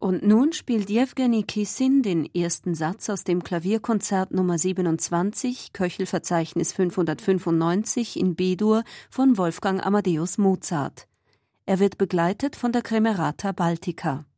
Und nun spielt Jewgeni Kissin den ersten Satz aus dem Klavierkonzert Nummer 27, Köchelverzeichnis 595 in B-Dur von Wolfgang Amadeus Mozart. Er wird begleitet von der Camerata Baltica.